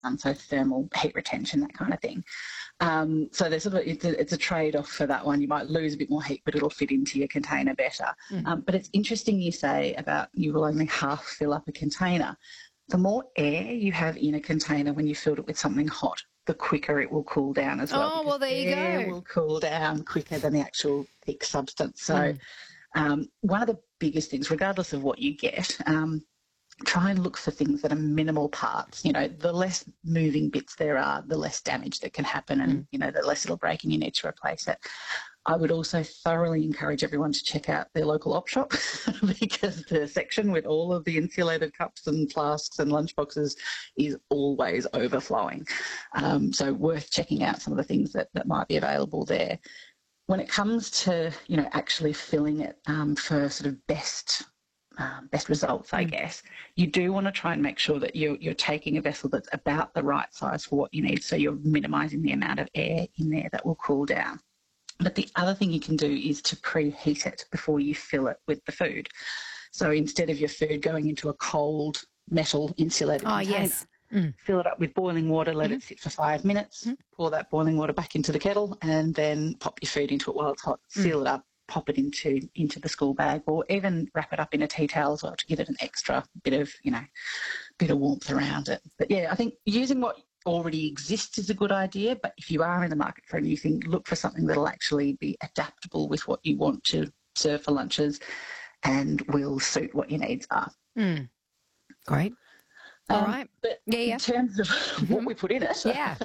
so thermal heat retention, that kind of thing. So there's it's a trade-off for that one. You might lose a bit more heat, but it'll fit into your container better. But it's interesting you say about you will only half fill up a container. The more air you have in a container when you filled it with something hot, the quicker it will cool down as well. Oh, well, there you go. Air will cool down quicker than the actual thick substance. So one of the biggest things, regardless of what you get, try and look for things that are minimal parts. You know, the less moving bits there are, the less damage that can happen and, you know, the less it'll break and you need to replace it. I would also thoroughly encourage everyone to check out their local op shop because the section with all of the insulated cups and flasks and lunchboxes is always overflowing. So worth checking out some of the things that might be available there. When it comes to, you know, actually filling it for sort of best results, I guess, you do want to try and make sure that you're taking a vessel that's about the right size for what you need, so you're minimising the amount of air in there that will cool down. But the other thing you can do is to preheat it before you fill it with the food. So instead of your food going into a cold metal insulated container, fill it up with boiling water, let it sit for 5 minutes, pour that boiling water back into the kettle and then pop your food into it while it's hot, seal it up, pop it into the school bag, or even wrap it up in a tea towel as well to give it an extra bit of warmth around it. But yeah, I think using what already exists is a good idea, but if you are in the market for a new thing, look for something that'll actually be adaptable with what you want to serve for lunches and will suit what your needs are. Great. All right. But in terms of what we put in it,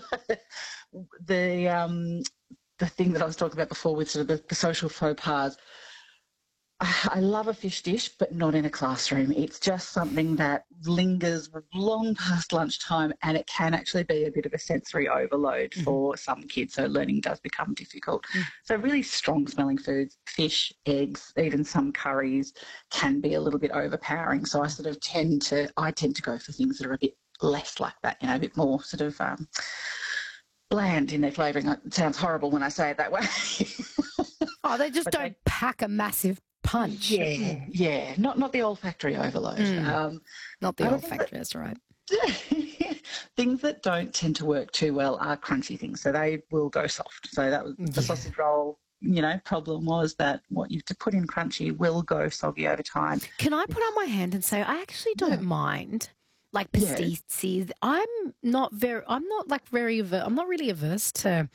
the thing that I was talking about before with sort of the social faux pas, I love a fish dish, but not in a classroom. It's just something that lingers long past lunchtime, and it can actually be a bit of a sensory overload for some kids, so learning does become difficult. So really strong-smelling foods, fish, eggs, even some curries can be a little bit overpowering. So I sort of tend to go for things that are a bit less like that, you know, a bit more sort of bland in their flavouring. It sounds horrible when I say it that way. They just don't pack a massive punch. Yeah. Not the olfactory overload. Not the olfactory, that's right. Things that don't tend to work too well are crunchy things, so they will go soft. So that was the sausage roll. You know, problem was that what you have to put in crunchy will go soggy over time. Can I put on my hand and say I actually don't mind, like pasties? I'm not really averse to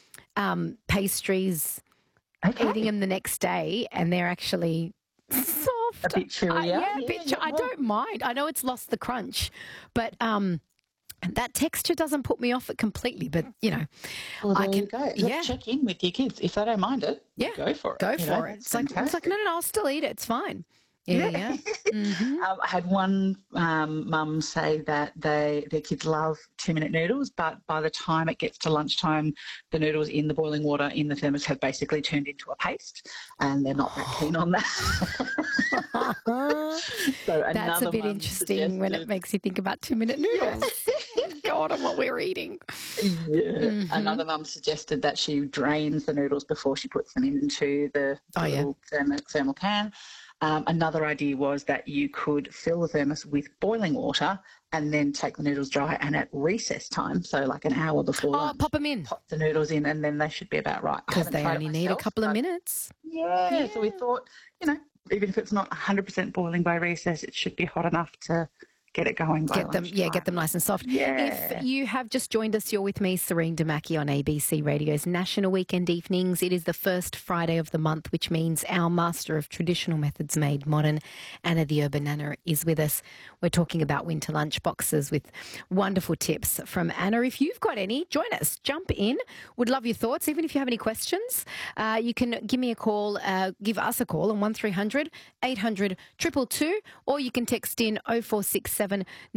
pastries. Eating them the next day and they're actually soft. A bit chewier. I don't mind. I know it's lost the crunch, but that texture doesn't put me off it completely. But, you know, I can go. Let's check in with your kids. If they don't mind it, go for it. Go for it. It's like, no, I'll still eat it. It's fine. Yeah. I had one mum say that their kids love 2-minute noodles, but by the time it gets to lunchtime, the noodles in the boiling water in the thermos have basically turned into a paste, and they're not that keen on that. So that's a bit interesting when it makes you think about 2-minute noodles. God, on what we're eating. Yeah. Another mum suggested that she drains the noodles before she puts them into the little thermal can. Another idea was that you could fill the thermos with boiling water and then take the noodles dry, and at recess time, so like an hour before lunch, pop them in. Pop the noodles in, and then they should be about right. Because they only need a couple of minutes. Yeah, so we thought, you know, even if it's not 100% boiling by recess, it should be hot enough to get it going by lunchtime. Get them nice and soft. Yeah. If you have just joined us, you're with me, Serene Damaki, on ABC Radio's National Weekend Evenings. It is the first Friday of the month, which means our master of traditional methods made modern, Anna the Urban Nana, is with us. We're talking about winter lunch boxes with wonderful tips from Anna. If you've got any, join us. Jump in. Would love your thoughts. Even if you have any questions, you can give me a call, give us a call on 1300 800 222, or you can text in 0467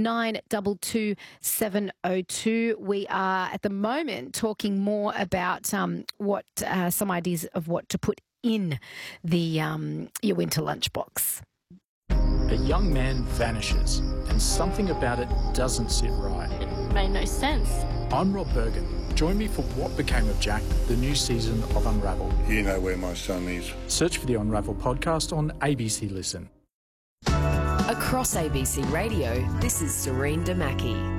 922 702. We are at the moment talking more about some ideas of what to put in the your winter lunchbox. A young man vanishes and something about it doesn't sit right. It made no sense. I'm Rob Bergen. Join me for What Became of Jack, the new season of Unravel. You know where my son is. Search for the Unravel podcast on ABC Listen. Across ABC Radio, this is Serene Damaki.